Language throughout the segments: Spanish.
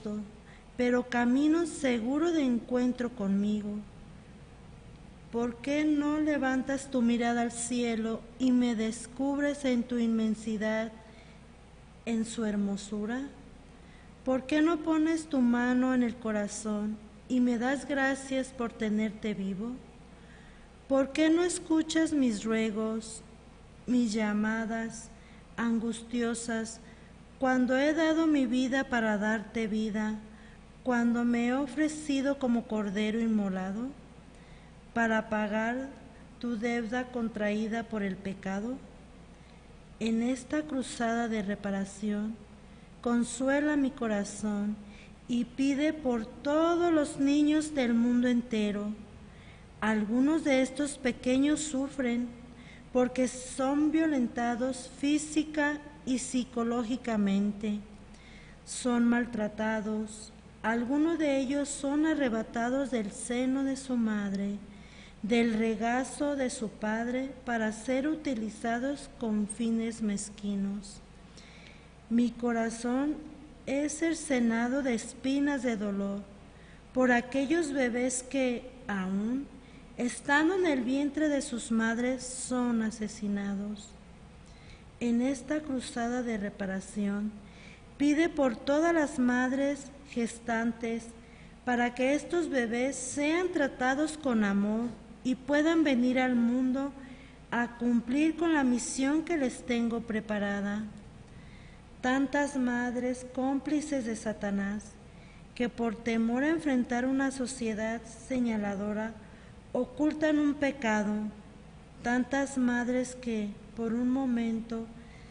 angosto, pero camino seguro de encuentro conmigo. ¿Por qué no levantas tu mirada al cielo y me descubres en tu inmensidad, en su hermosura? ¿Por qué no pones tu mano en el corazón y me das gracias por tenerte vivo? ¿Por qué no escuchas mis ruegos, mis llamadas angustiosas, cuando he dado mi vida para darte vida, cuando me he ofrecido como cordero inmolado, para pagar tu deuda contraída por el pecado? En esta cruzada de reparación, consuela mi corazón y pide por todos los niños del mundo entero. Algunos de estos pequeños sufren porque son violentados física y psicológicamente, son maltratados. Algunos de ellos son arrebatados del seno de su madre, del regazo de su padre, para ser utilizados con fines mezquinos. Mi corazón es cercenado de espinas de dolor por aquellos bebés que, aún estando en el vientre de sus madres, son asesinados. En esta cruzada de reparación, pide por todas las madres gestantes para que estos bebés sean tratados con amor y puedan venir al mundo a cumplir con la misión que les tengo preparada. Tantas madres cómplices de Satanás que por temor a enfrentar una sociedad señaladora ocultan un pecado. Tantas madres que por un momento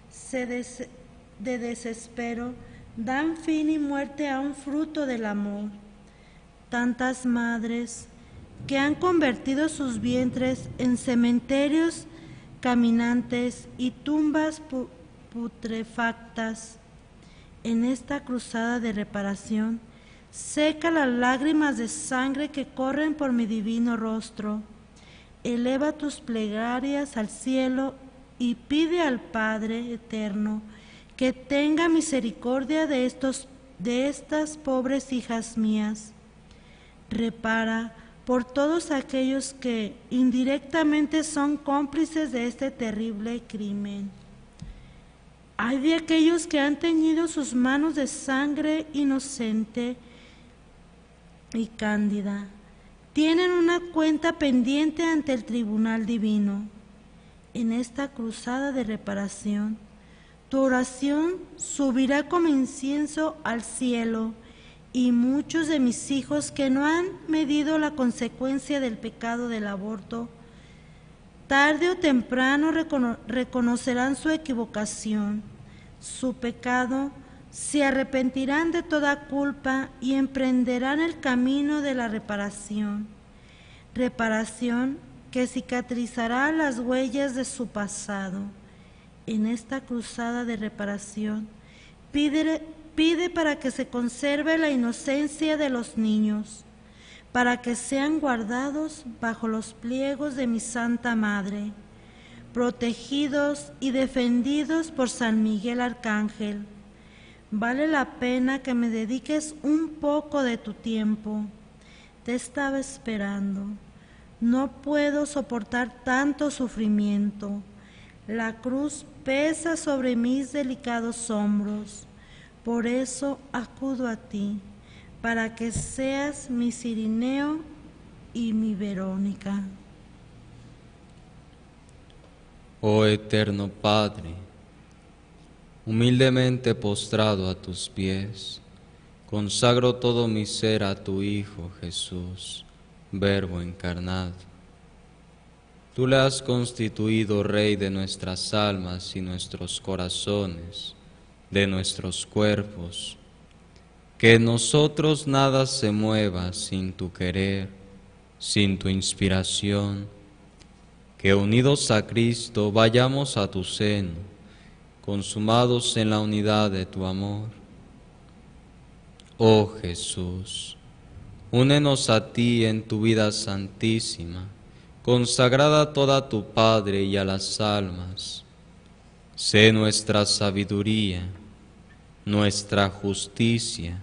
de desespero dan fin y muerte a un fruto del amor. Tantas madres que han convertido sus vientres en cementerios caminantes y tumbas putrefactas. En esta cruzada de reparación, seca las lágrimas de sangre que corren por mi divino rostro. Eleva tus plegarias al cielo y pide al Padre eterno que tenga misericordia de estas pobres hijas mías. Repara por todos aquellos que indirectamente son cómplices de este terrible crimen. Hay de aquellos que han teñido sus manos de sangre inocente y cándida. Tienen una cuenta pendiente ante el tribunal divino. En esta cruzada de reparación, tu oración subirá como incienso al cielo, y muchos de mis hijos que no han medido la consecuencia del pecado del aborto, tarde o temprano reconocerán su equivocación, su pecado, se arrepentirán de toda culpa y emprenderán el camino de la reparación. Reparación que cicatrizará las huellas de su pasado. En esta cruzada de reparación, pide para que se conserve la inocencia de los niños, para que sean guardados bajo los pliegos de mi Santa Madre, protegidos y defendidos por San Miguel Arcángel. Vale la pena que me dediques un poco de tu tiempo. Te estaba esperando. No puedo soportar tanto sufrimiento. La cruz pesa sobre mis delicados hombros. Por eso acudo a ti, para que seas mi Cirineo y mi Verónica. Oh eterno Padre, humildemente postrado a tus pies, consagro todo mi ser a tu Hijo Jesús, Verbo encarnado. Tú le has constituido Rey de nuestras almas y nuestros corazones, de nuestros cuerpos. Que en nosotros nada se mueva sin tu querer, sin tu inspiración. Que unidos a Cristo vayamos a tu seno, consumados en la unidad de tu amor. Oh Jesús, únenos a ti en tu vida santísima, consagrada toda a tu Padre y a las almas. Sé nuestra sabiduría, nuestra justicia,